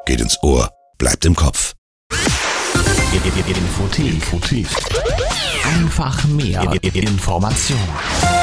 geht ins Ohr, bleibt im Kopf. Infothek. Einfach mehr Information.